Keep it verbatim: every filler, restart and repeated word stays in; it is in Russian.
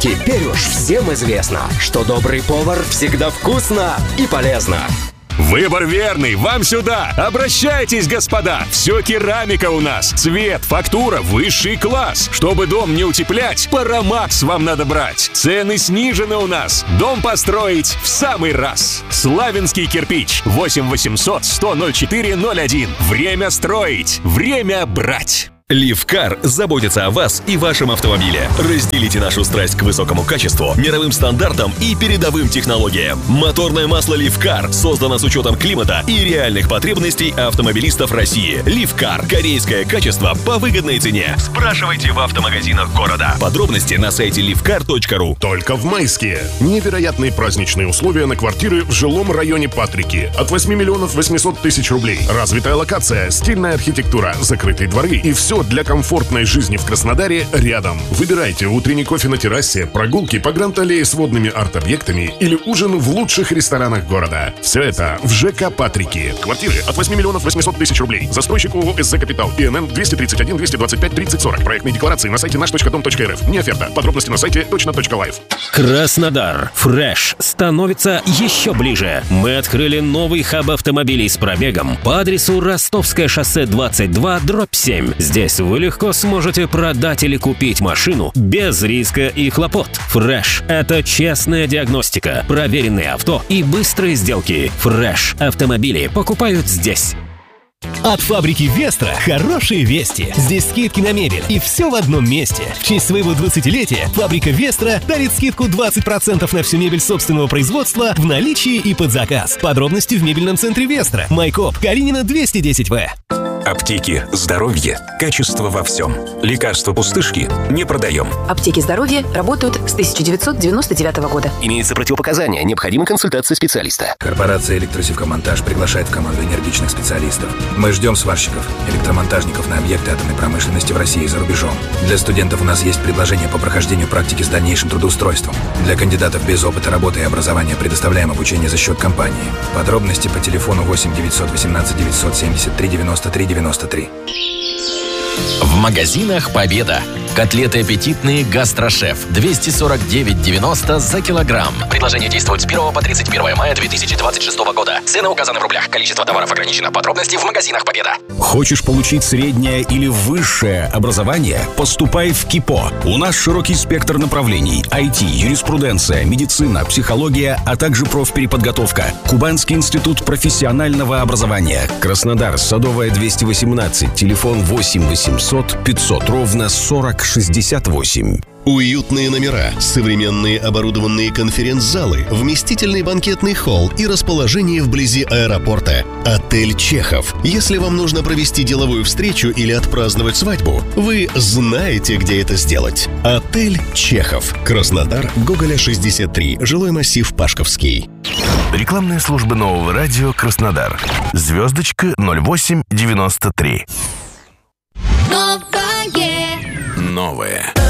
Теперь уж всем известно, что добрый повар всегда вкусно и полезно. Выбор верный, вам сюда! Обращайтесь, господа! Все керамика у нас. Цвет, фактура, высший класс. Чтобы дом не утеплять, Парамакс вам надо брать. Цены снижены у нас. Дом построить в самый раз. Славянский кирпич. восемь восемьсот сто ноль четыре ноль один. Время строить. Время брать. Ливкар заботится о вас и вашем автомобиле. Разделите нашу страсть к высокому качеству, мировым стандартам и передовым технологиям. Моторное масло Ливкар создано с учетом климата и реальных потребностей автомобилистов России. Ливкар. Корейское качество по выгодной цене. Спрашивайте в автомагазинах города. Подробности на сайте ливкар точка ру. Только в майске. Невероятные праздничные условия на квартиры в жилом районе Патрики. От восьми миллионов восьмисот тысяч рублей. Развитая локация, стильная архитектура, закрытые дворы и все для комфортной жизни в Краснодаре рядом. Выбирайте утренний кофе на террасе, прогулки по Гранд-аллее с водными арт-объектами или ужин в лучших ресторанах города. Все это в ЖК Патрики. Квартиры от восьми миллионов восьмисот тысяч рублей. Застройщик ООО СЗ Капитал. ИНН двести тридцать один двести двадцать пять тридцать сорок. Проектные декларации на сайте наш точка дом точка эр эф. Не оферта. Подробности на сайте точно точка лайф. Краснодар. Фреш становится еще ближе. Мы открыли новый хаб автомобилей с пробегом по адресу Ростовское шоссе двадцать два дробь семь. Здесь вы легко сможете продать или купить машину без риска и хлопот. Фреш – это честная диагностика, проверенные авто и быстрые сделки. Фреш. Автомобили покупают здесь. От фабрики Вестра хорошие вести. Здесь скидки на мебель и все в одном месте. В честь своего двадцатилетия фабрика Вестра дарит скидку двадцать процентов на всю мебель собственного производства в наличии и под заказ. Подробности в мебельном центре Вестра. Майкоп, Калинина двести десять вэ. Аптеки «Здоровье». Качество во всем. Лекарства пустышки не продаем. Аптеки «Здоровье» работают с тысяча девятьсот девяносто девятого года. Имеются противопоказания. Необходима консультация специалиста. Корпорация «Электросевкомонтаж» приглашает в команду энергичных специалистов. Мы ждем сварщиков, электромонтажников на объекты атомной промышленности в России и за рубежом. Для студентов у нас есть предложение по прохождению практики с дальнейшим трудоустройством. Для кандидатов без опыта работы и образования предоставляем обучение за счет компании. Подробности по телефону восемь девятьсот восемнадцать девятьсот семьдесят три девяносто три девяносто три. В магазинах «Победа». Котлеты аппетитные «Гастрошеф». двести сорок девять девяносто за килограмм. Предложение действует с первого по тридцать первое мая две тысячи двадцать шестого года. Цены указаны в рублях. Количество товаров ограничено. Подробности в магазинах «Победа». Хочешь получить среднее или высшее образование? Поступай в КИПО. У нас широкий спектр направлений. ай ти, юриспруденция, медицина, психология, а также профпереподготовка. Кубанский институт профессионального образования. Краснодар, Садовая, двести восемнадцать. Телефон восемь восемьсот пятьсот ровно сорок шестьдесят восемь. Уютные номера, современные оборудованные конференц-залы, вместительный банкетный холл и расположение вблизи аэропорта. Отель «Чехов». Если вам нужно провести деловую встречу или отпраздновать свадьбу, вы знаете, где это сделать. Отель «Чехов». Краснодар, Гоголя, шестьдесят три. Жилой массив Пашковский. Рекламная служба Нового радио Краснодар. Звездочка ноль восемь девяносто три. Новое. Новое.